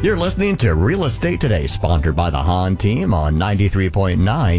You're listening to Real Estate Today, sponsored by the Hahn team on 93.9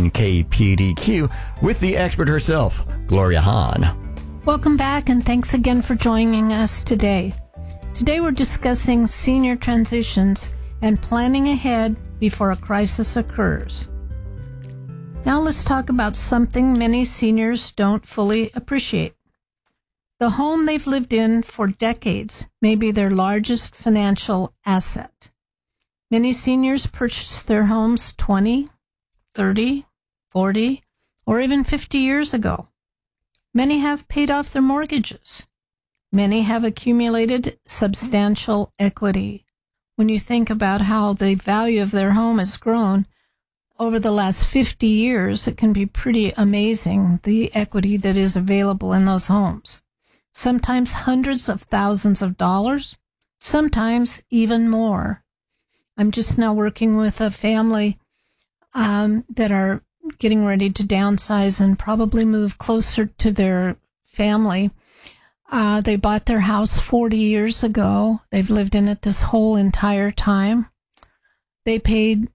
KPDQ with the expert herself, Gloria Hahn. Welcome back, and thanks again for joining us today. Today we're discussing senior transitions and planning ahead before a crisis occurs. Now let's talk about something many seniors don't fully appreciate. The home they've lived in for decades may be their largest financial asset. Many seniors purchase their homes 20, 30, 40, or even 50 years ago. Many have paid off their mortgages. Many have accumulated substantial equity. When you think about how the value of their home has grown over the last 50 years, it can be pretty amazing, the equity that is available in those homes. Sometimes hundreds of thousands of dollars, sometimes even more. I'm just now working with a family that are getting ready to downsize and probably move closer to their family. They bought their house 40 years ago. They've lived in it this whole entire time. They paid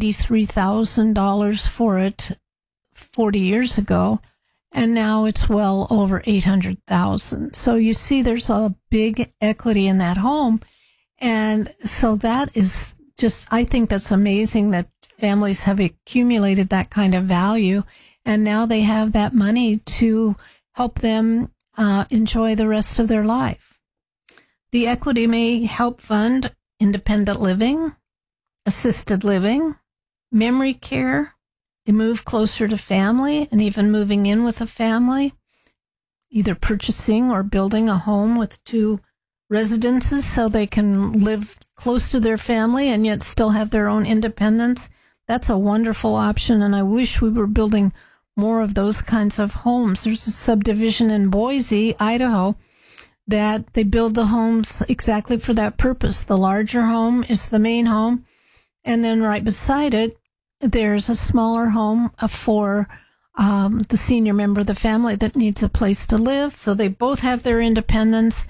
$93,000 for it 40 years ago, and now it's well over $800,000. So you see there's a big equity in that home. And so that is just, I think that's amazing that families have accumulated that kind of value, and now they have that money to help them enjoy the rest of their life. The equity may help fund independent living, assisted living, memory care, a move closer to family, and even moving in with a family, either purchasing or building a home with two residences so they can live close to their family and yet still have their own independence. That's a wonderful option, and I wish we were building more of those kinds of homes. There's a subdivision in Boise, Idaho, that they build the homes exactly for that purpose. The larger home is the main home, and then right beside it, there's a smaller home for the senior member of the family that needs a place to live. So they both have their independence,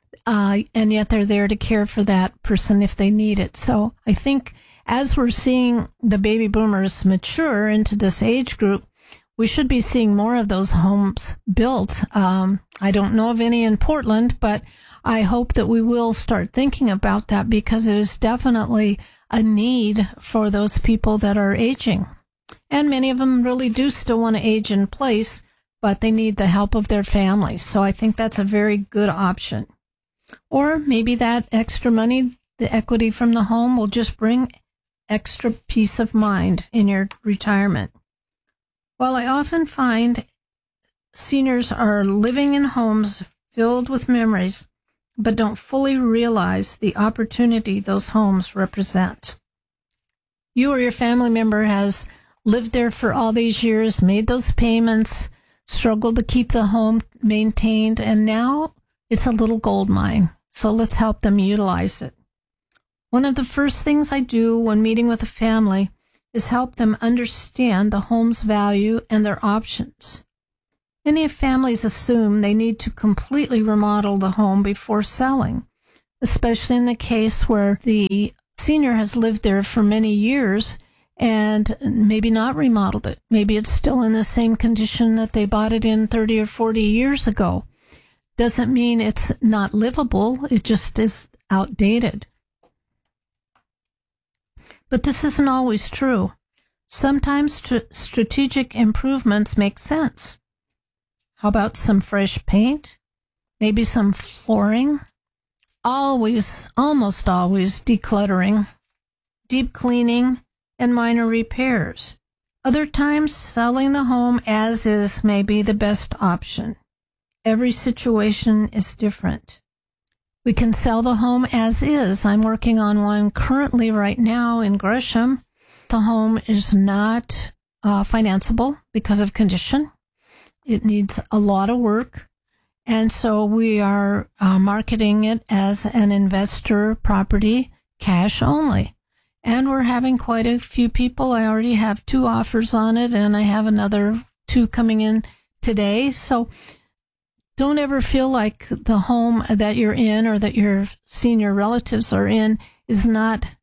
and yet they're there to care for that person if they need it. So I think as we're seeing the baby boomers mature into this age group, we should be seeing more of those homes built. I don't know of any in Portland, but I hope that we will start thinking about that, because it is definitely a need for those people that are aging. And many of them really do still want to age in place, but they need the help of their families. So I think that's a very good option. Or maybe that extra money, the equity from the home, will just bring extra peace of mind in your retirement. Well, I often find seniors are living in homes filled with memories, but don't fully realize the opportunity those homes represent. You or your family member has lived there for all these years, made those payments, struggled to keep the home maintained, and now it's a little gold mine. So let's help them utilize it. One of the first things I do when meeting with a family is help them understand the home's value and their options. Many families assume they need to completely remodel the home before selling, especially in the case where the senior has lived there for many years and maybe not remodeled it. Maybe it's still in the same condition that they bought it in 30 or 40 years ago. Doesn't mean it's not livable, it just is outdated. But this isn't always true. Sometimes strategic improvements make sense. How about some fresh paint? Maybe some flooring? Almost always decluttering, deep cleaning, and minor repairs. Other times, selling the home as is may be the best option. Every situation is different. We can sell the home as is. I'm working on one currently right now in Gresham. The home is not financeable because of condition. It needs a lot of work. And so we are marketing it as an investor property, cash only. And we're having quite a few people. I already have 2 offers on it, and I have another 2 coming in today. So don't ever feel like the home that you're in or that your senior relatives are in is not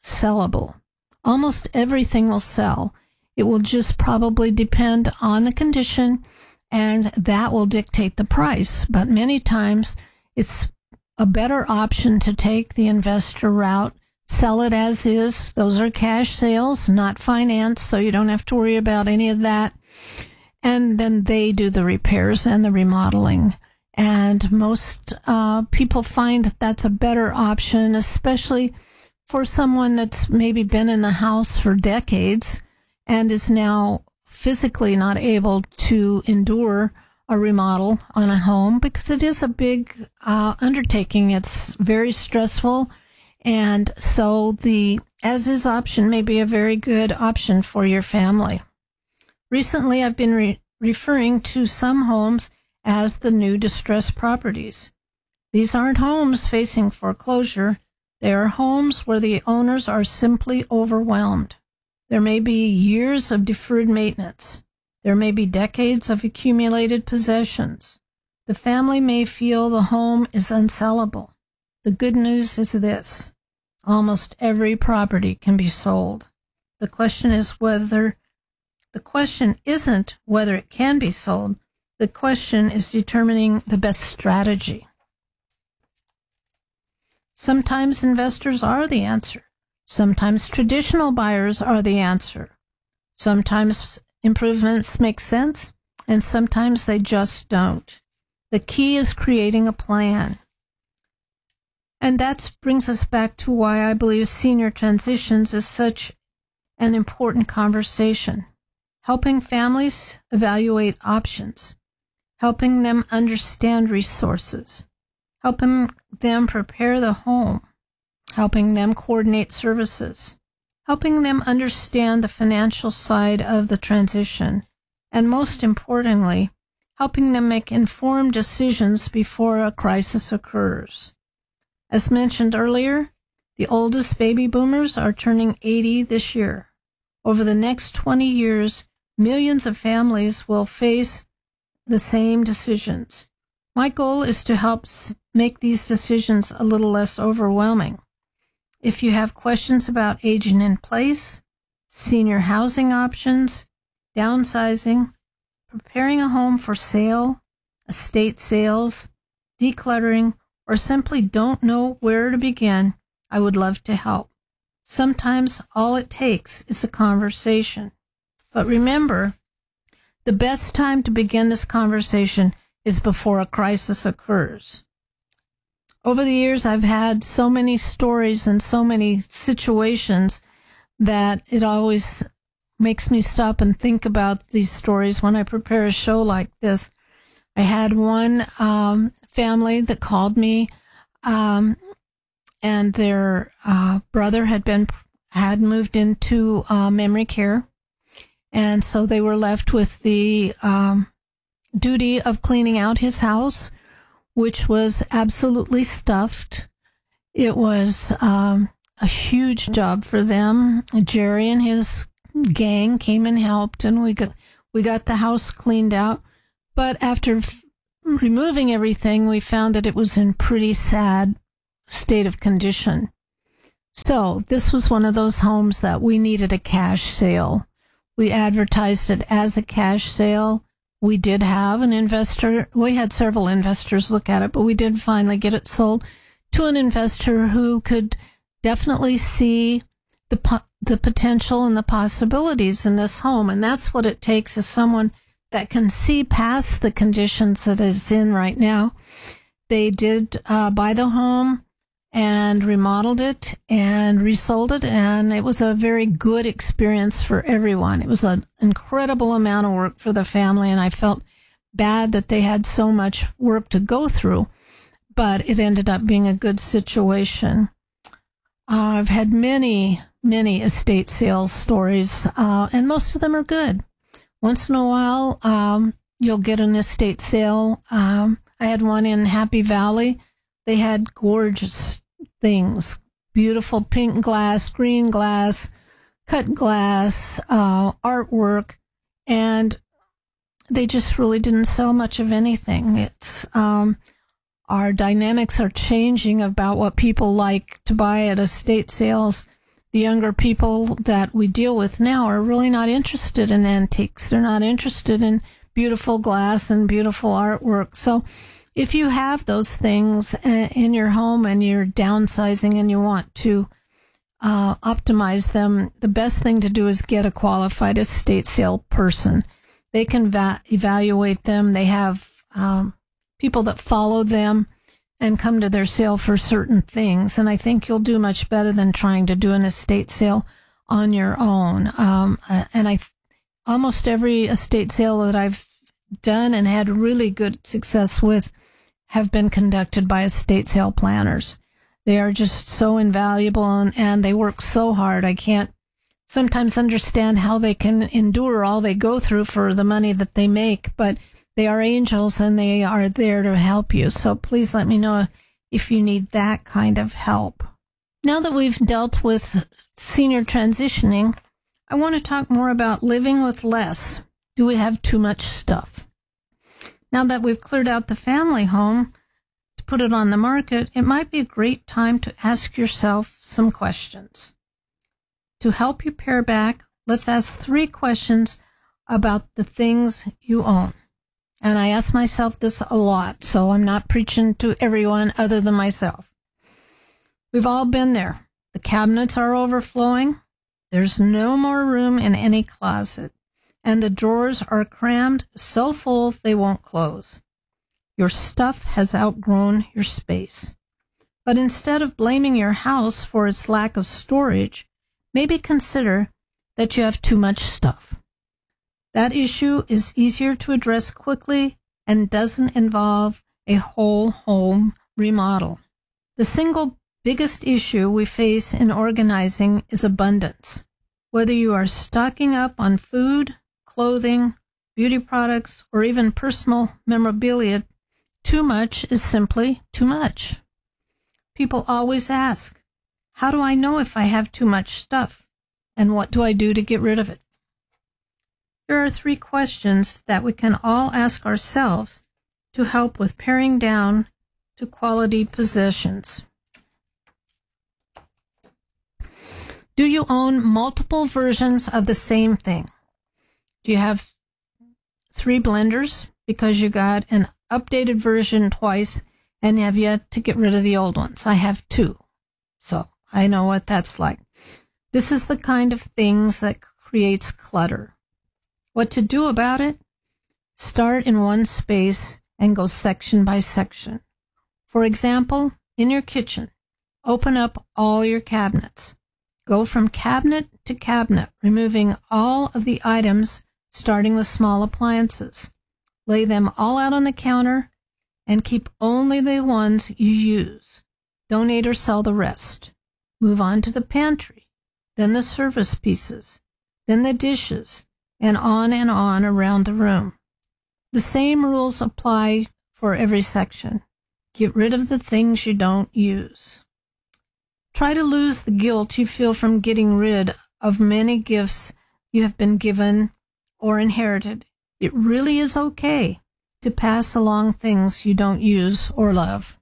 sellable. Almost everything will sell. It will just probably depend on the condition, and that will dictate the price. But many times it's a better option to take the investor route, sell it as is. Those are cash sales, not finance, so you don't have to worry about any of that. And then they do the repairs and the remodeling. And most people find that that's a better option, especially for someone that's maybe been in the house for decades and is now physically not able to endure a remodel on a home, because it is a big undertaking. It's very stressful. And so the as-is option may be a very good option for your family. Recently, I've been referring to some homes as the new distressed properties. These aren't homes facing foreclosure. They are homes where the owners are simply overwhelmed. There may be years of deferred maintenance. There may be decades of accumulated possessions. The family may feel the home is unsellable. The good news is this: almost every property can be sold. The question isn't whether it can be sold. The question is determining the best strategy. Sometimes investors are the answer. Sometimes traditional buyers are the answer. Sometimes improvements make sense, and sometimes they just don't. The key is creating a plan. And that brings us back to why I believe senior transitions is such an important conversation. Helping families evaluate options, helping them understand resources, helping them prepare the home, helping them coordinate services, helping them understand the financial side of the transition, and most importantly, helping them make informed decisions before a crisis occurs. As mentioned earlier, the oldest baby boomers are turning 80 this year. Over the next 20 years, millions of families will face the same decisions. My goal is to help make these decisions a little less overwhelming. If you have questions about aging in place, senior housing options, downsizing, preparing a home for sale, estate sales, decluttering, or simply don't know where to begin, I would love to help. Sometimes all it takes is a conversation. But remember, the best time to begin this conversation is before a crisis occurs. Over the years, I've had so many stories and so many situations that it always makes me stop and think about these stories when I prepare a show like this. I had one family that called me, and their brother had moved into memory care, and so they were left with the duty of cleaning out his house, which was absolutely stuffed. It was a huge job for them. Jerry and his gang came and helped, and we got the house cleaned out. But after removing everything, we found that it was in pretty sad state of condition. So this was one of those homes that we needed a cash sale. We advertised it as a cash sale. We did have an investor. We had several investors look at it, but we did finally get it sold to an investor who could definitely see the potential and the possibilities in this home. And that's what it takes, is someone that can see past the conditions that it's in right now. They did buy the home and remodeled it and resold it, and it was a very good experience for everyone. It was an incredible amount of work for the family, and I felt bad that they had so much work to go through, but it ended up being a good situation. I've had many estate sales stories, and most of them are good. Once in a while, you'll get an estate sale. I had one in Happy Valley. They had gorgeous things, beautiful pink glass, green glass, cut glass, artwork, and they just really didn't sell much of anything. It's our dynamics are changing about what people like to buy at estate sales. the younger people that we deal with now are really not interested in antiques. They're not interested in beautiful glass and beautiful artwork. So if you have those things in your home and you're downsizing and you want to optimize them, the best thing to do is get a qualified estate sale person. They can evaluate them. They have people that follow them and come to their sale for certain things. And I think you'll do much better than trying to do an estate sale on your own. And almost every estate sale that I've done and had really good success with have been conducted by estate sale planners. They are just so invaluable and they work so hard. I can't sometimes understand how they can endure all they go through for the money that they make, but they are angels and they are there to help you. So please let me know if you need that kind of help. Now that we've dealt with senior transitioning, I want to talk more about living with less. Do we have too much stuff? Now that we've cleared out the family home to put it on the market, it might be a great time to ask yourself some questions. To help you pare back, let's ask 3 questions about the things you own. And I ask myself this a lot, so I'm not preaching to everyone other than myself. We've all been there. The cabinets are overflowing. There's no more room in any closet. And the drawers are crammed so full they won't close. Your stuff has outgrown your space. But instead of blaming your house for its lack of storage, maybe consider that you have too much stuff. That issue is easier to address quickly and doesn't involve a whole home remodel. The single biggest issue we face in organizing is abundance. Whether you are stocking up on food, clothing, beauty products, or even personal memorabilia, too much is simply too much. People always ask, how do I know if I have too much stuff? And what do I do to get rid of it? Here are 3 questions that we can all ask ourselves to help with paring down to quality possessions. Do you own multiple versions of the same thing? Do you have 3 blenders because you got an updated version twice and have yet to get rid of the old ones? I have 2, so I know what that's like. This is the kind of things that creates clutter. What to do about it? Start in one space and go section by section. For example, in your kitchen, open up all your cabinets. Go from cabinet to cabinet, removing all of the items, starting with small appliances. Lay them all out on the counter and keep only the ones you use. Donate or sell the rest. Move on to the pantry, then the service pieces, then the dishes, and on around the room. The same rules apply for every section. Get rid of the things you don't use. Try to lose the guilt you feel from getting rid of many gifts you have been given or inherited. It really is okay to pass along things you don't use or love.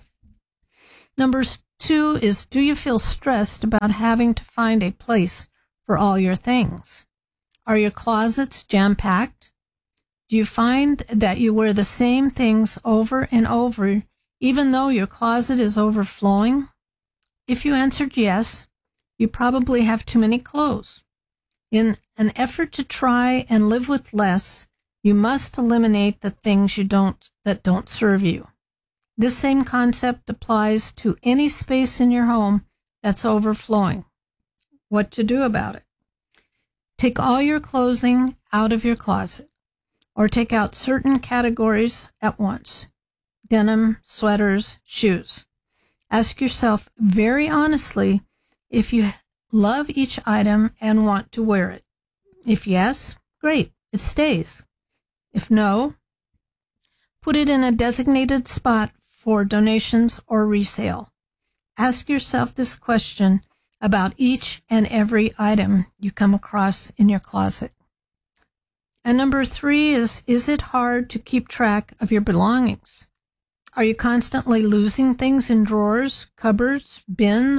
Number 2 is, do you feel stressed about having to find a place for all your things? Are your closets jam-packed? Do you find that you wear the same things over and over, even though your closet is overflowing? If you answered yes, you probably have too many clothes. In an effort to try and live with less, you must eliminate the things that don't serve you. This same concept applies to any space in your home that's overflowing. What to do about it? Take all your clothing out of your closet, or take out certain categories at once. Denim, sweaters, shoes. Ask yourself very honestly if you love each item and want to wear it. If yes, great, it stays. If no, put it in a designated spot for donations or resale. Ask yourself this question about each and every item you come across in your closet. And number 3 is it hard to keep track of your belongings? Are you constantly losing things in drawers, cupboards, bins,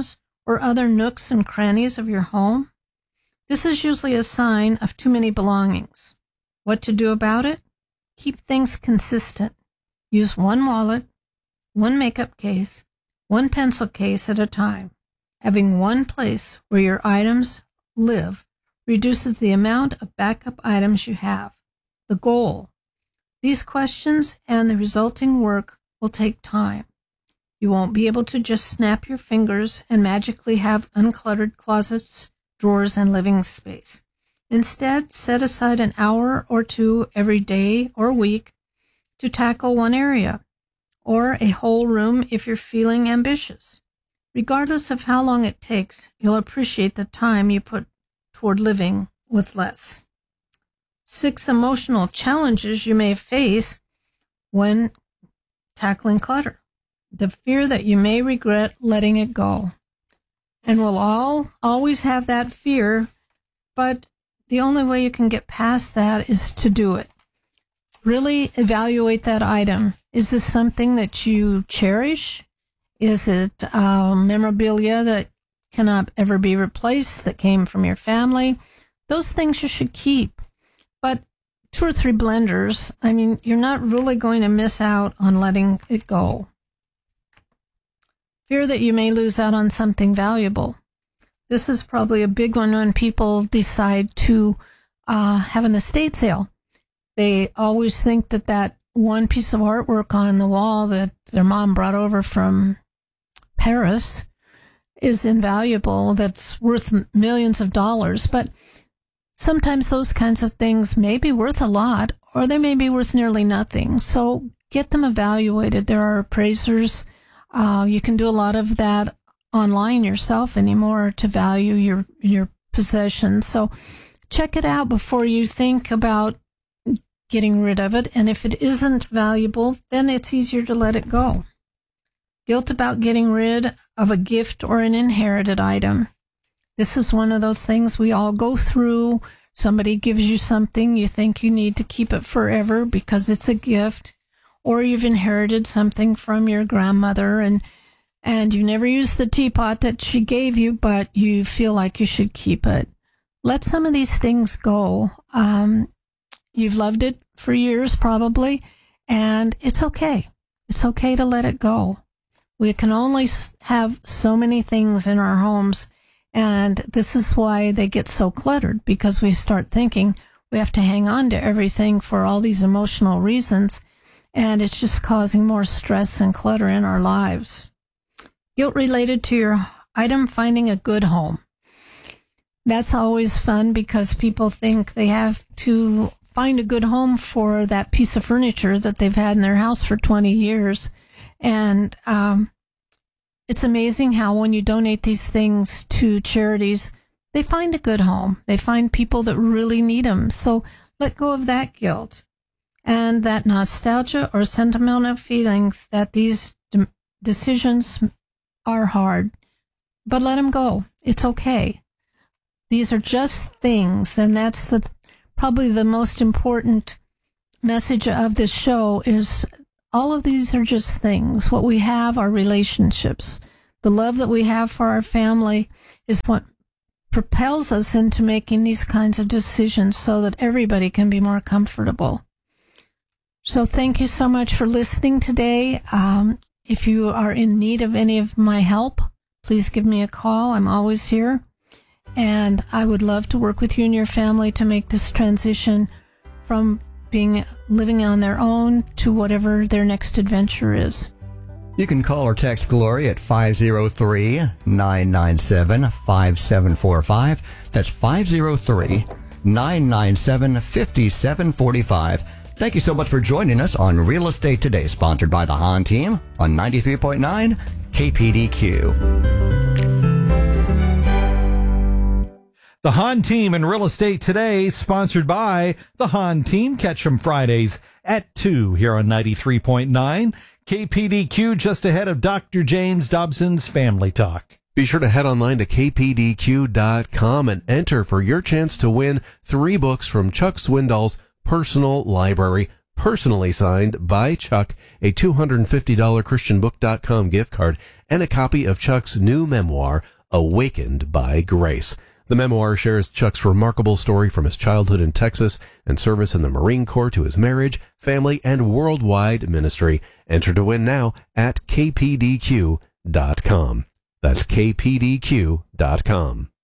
or other nooks and crannies of your home? This is usually a sign of too many belongings. What to do about it? Keep things consistent. Use one wallet, one makeup case, one pencil case at a time. Having one place where your items live reduces the amount of backup items you have. The goal. These questions and the resulting work will take time. You won't be able to just snap your fingers and magically have uncluttered closets, drawers, and living space. Instead, set aside an hour or two every day or week to tackle one area, or a whole room if you're feeling ambitious. Regardless of how long it takes, you'll appreciate the time you put toward living with less. 6 emotional challenges you may face when tackling clutter. The fear that you may regret letting it go. And we'll all always have that fear, but the only way you can get past that is to do it. Really evaluate that item. Is this something that you cherish? Is it memorabilia that cannot ever be replaced, that came from your family? Those things you should keep. But 2 or 3 blenders, you're not really going to miss out on letting it go. Fear that you may lose out on something valuable. This is probably a big one when people decide to have an estate sale. They always think that one piece of artwork on the wall that their mom brought over from Paris is invaluable, that's worth millions of dollars. But sometimes those kinds of things may be worth a lot, or they may be worth nearly nothing. So get them evaluated. There are appraisers. You can do a lot of that online yourself anymore to value your possessions. So check it out before you think about getting rid of it. And if it isn't valuable, then it's easier to let it go. Guilt about getting rid of a gift or an inherited item. This is one of those things we all go through. Somebody gives you something, you think you need to keep it forever because it's a gift, or you've inherited something from your grandmother and you never used the teapot that she gave you, but you feel like you should keep it. Let some of these things go. You've loved it for years probably, and it's okay. It's okay to let it go. We can only have so many things in our homes, and this is why they get so cluttered, because we start thinking we have to hang on to everything for all these emotional reasons, and it's just causing more stress and clutter in our lives. Guilt related to your item finding a good home. That's always fun because people think they have to find a good home for that piece of furniture that they've had in their house for 20 years. And it's amazing how when you donate these things to charities, they find a good home. They find people that really need them. So let go of that guilt and that nostalgia or sentimental feelings that these decisions are hard. But let them go. It's okay. These are just things, and that's probably the most important message of this show is all of these are just things. What we have are relationships. The love that we have for our family is what propels us into making these kinds of decisions so that everybody can be more comfortable. So thank you so much for listening today. If you are in need of any of my help, please give me a call. I'm always here. And I would love to work with you and your family to make this transition from living on their own to whatever their next adventure is. You can call or text Gloria at 503-997-5745. That's 503-997-5745. Thank you so much for joining us on Real Estate Today, sponsored by the Hahn Team on 93.9 KPDQ. The Hahn Team and Real Estate Today, sponsored by the Hahn Team. Catch them Fridays at 2 here on 93.9 KPDQ, just ahead of Dr. James Dobson's Family Talk. Be sure to head online to kpdq.com and enter for your chance to win 3 books from Chuck Swindoll's personal library, personally signed by Chuck, a $250 ChristianBook.com gift card, and a copy of Chuck's new memoir, Awakened by Grace. The memoir shares Chuck's remarkable story from his childhood in Texas and service in the Marine Corps to his marriage, family, and worldwide ministry. Enter to win now at kpdq.com. That's kpdq.com.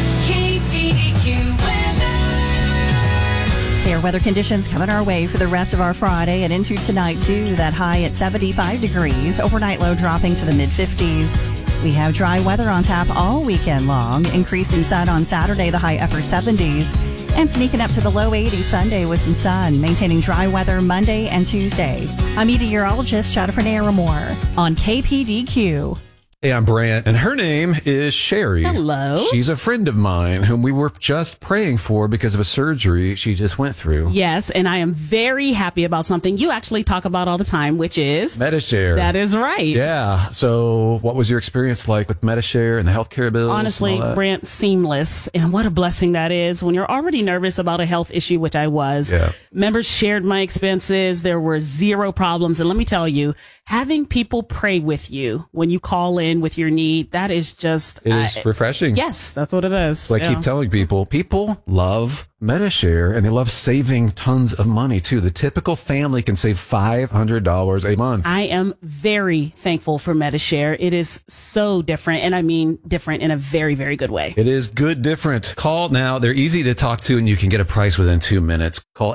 Fair weather conditions coming our way for the rest of our Friday and into tonight, too. That high at 75 degrees. Overnight low dropping to the mid-50s. We have dry weather on tap all weekend long. Increasing sun on Saturday, the high upper 70s. And sneaking up to the low 80s Sunday with some sun. Maintaining dry weather Monday and Tuesday. I'm meteorologist Jennifer Naramore on KPDQ. Hey, I'm Brant, and her name is Sherry. Hello. She's a friend of mine whom we were just praying for because of a surgery she just went through. Yes, and I am very happy about something you actually talk about all the time, which is Medi-Share. That is right. Yeah. So what was your experience like with Medi-Share and the healthcare bills? Honestly, Brant, seamless. And what a blessing that is when you're already nervous about a health issue, which I was. Yeah. Members shared my expenses. There were zero problems. And let me tell you, having people pray with you when you call in with your need, that is just... It is refreshing. Yes, that's what it is. So I keep telling people love Medi-Share, and they love saving tons of money, too. The typical family can save $500 a month. I am very thankful for Medi-Share. It is so different, and I mean different in a very, very good way. It is good different. Call now. They're easy to talk to, and you can get a price within 2 minutes. Call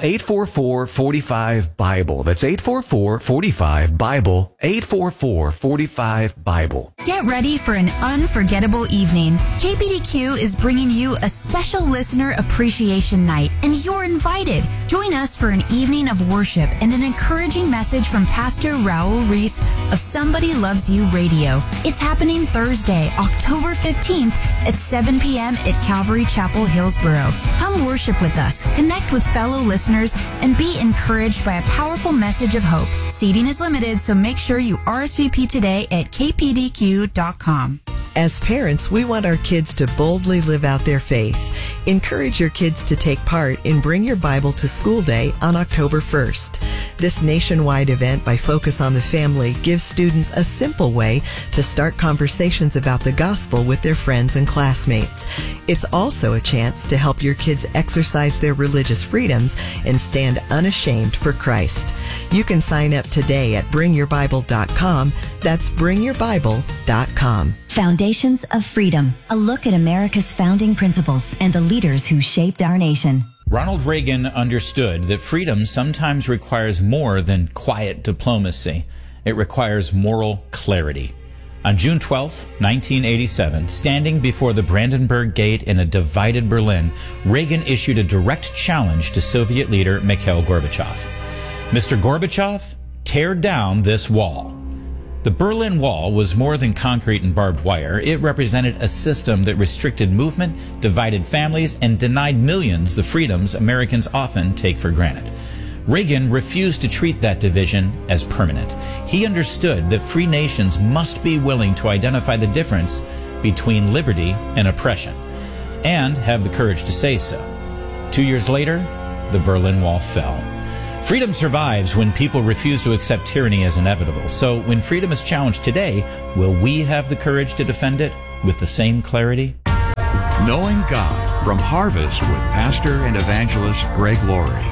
844-45-BIBLE. That's 844-45-BIBLE. 844-45-BIBLE. Get ready for an unforgettable evening. KPDQ is bringing you a special listener appreciation night, and you're invited. Join us for an evening of worship and an encouraging message from Pastor Raul Reese of Somebody Loves You Radio. It's happening Thursday, October 15th at 7 p.m. at Calvary Chapel, Hillsboro. Come worship with us, connect with fellow listeners, and be encouraged by a powerful message of hope. Seating is limited, so make sure you RSVP today at kpdq.com. As parents, we want our kids to boldly live out their faith. Encourage your kids to take part in Bring Your Bible to School Day on October 1st. This nationwide event by Focus on the Family gives students a simple way to start conversations about the gospel with their friends and classmates. It's also a chance to help your kids exercise their religious freedoms and stand unashamed for Christ. You can sign up today at bringyourbible.com. That's bringyourbible.com. Foundations of Freedom, a look at America's founding principles and the leaders who shaped our nation. Ronald Reagan understood that freedom sometimes requires more than quiet diplomacy. It requires moral clarity. On June 12, 1987, standing before the Brandenburg Gate in a divided Berlin, Reagan issued a direct challenge to Soviet leader Mikhail Gorbachev. Mr. Gorbachev, tear down this wall. The Berlin Wall was more than concrete and barbed wire. It represented a system that restricted movement, divided families, and denied millions the freedoms Americans often take for granted. Reagan refused to treat that division as permanent. He understood that free nations must be willing to identify the difference between liberty and oppression, and have the courage to say so. 2 years later, the Berlin Wall fell. Freedom survives when people refuse to accept tyranny as inevitable. So when freedom is challenged today, will we have the courage to defend it with the same clarity? Knowing God from Harvest with Pastor and Evangelist Greg Laurie.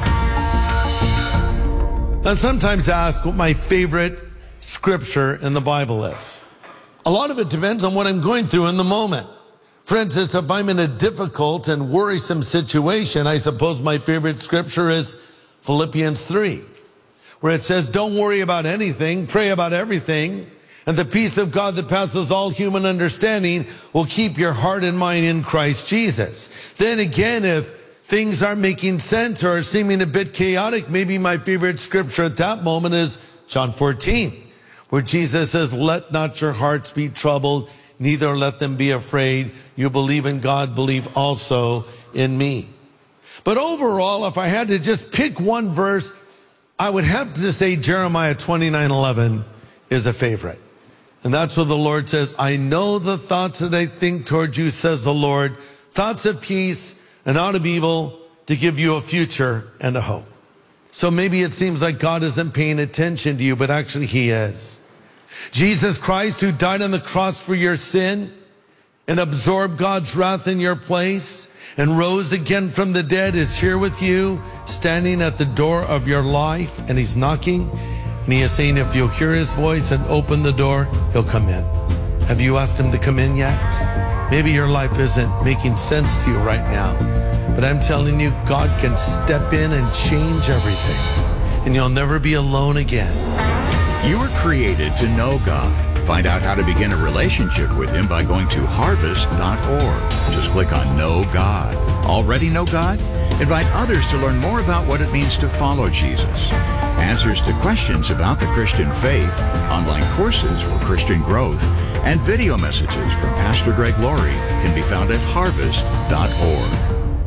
I'm sometimes asked what my favorite scripture in the Bible is. A lot of it depends on what I'm going through in the moment. For instance, if I'm in a difficult and worrisome situation, I suppose my favorite scripture is Philippians 3, where it says, don't worry about anything, pray about everything, and the peace of God that passes all human understanding will keep your heart and mind in Christ Jesus. Then again, if things aren't making sense or are seeming a bit chaotic, maybe my favorite scripture at that moment is John 14, where Jesus says, let not your hearts be troubled, neither let them be afraid. You believe in God, believe also in me. But overall, if I had to just pick one verse, I would have to say Jeremiah 29:11 is a favorite. And that's where the Lord says, I know the thoughts that I think toward you, says the Lord, thoughts of peace and not of evil, to give you a future and a hope. So maybe it seems like God isn't paying attention to you, but actually he is. Jesus Christ, who died on the cross for your sin, and absorbed God's wrath in your place and rose again from the dead is here with you, standing at the door of your life, and he's knocking, and he is saying, if you'll hear his voice and open the door, he'll come in. Have you asked him to come in yet? Maybe your life isn't making sense to you right now, but I'm telling you, God can step in and change everything, and you'll never be alone again. You were created to know God. Find out how to begin a relationship with Him by going to harvest.org. Just click on Know God. Already know God? Invite others to learn more about what it means to follow Jesus. Answers to questions about the Christian faith, online courses for Christian growth, and video messages from Pastor Greg Laurie can be found at harvest.org.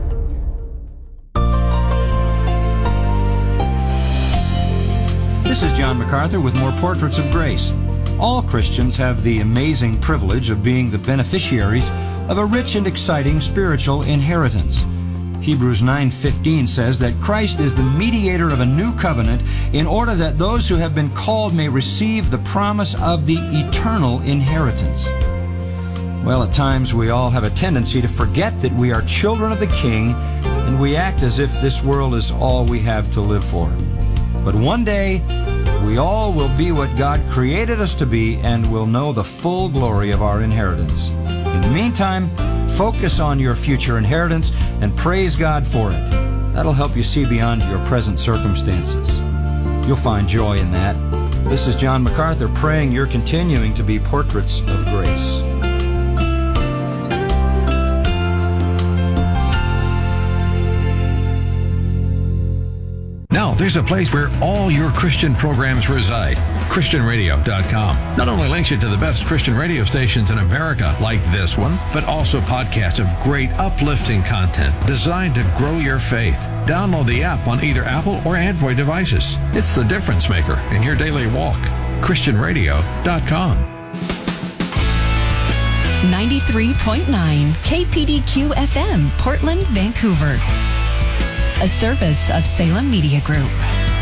This is John MacArthur with more Portraits of Grace. All Christians have the amazing privilege of being the beneficiaries of a rich and exciting spiritual inheritance. Hebrews 9:15 says that Christ is the mediator of a new covenant in order that those who have been called may receive the promise of the eternal inheritance. Well, at times we all have a tendency to forget that we are children of the King, and we act as if this world is all we have to live for. But one day, we all will be what God created us to be and will know the full glory of our inheritance. In the meantime, focus on your future inheritance and praise God for it. That'll help you see beyond your present circumstances. You'll find joy in that. This is John MacArthur praying you're continuing to be portraits of grace. Now, there's a place where all your Christian programs reside. ChristianRadio.com not only links you to the best Christian radio stations in America, like this one, but also podcasts of great uplifting content designed to grow your faith. Download the app on either Apple or Android devices. It's the difference maker in your daily walk. ChristianRadio.com. 93.9 KPDQ FM, Portland, Vancouver. A service of Salem Media Group.